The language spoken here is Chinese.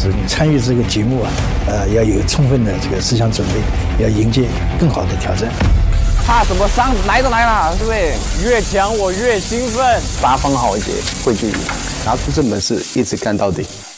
是你参与这个节目啊，要有充分的这个思想准备，要迎接更好的挑战。 怕什么伤来都来了，对不对？越强我越兴奋。 八方豪杰汇聚，拿出这本事，一直干到底。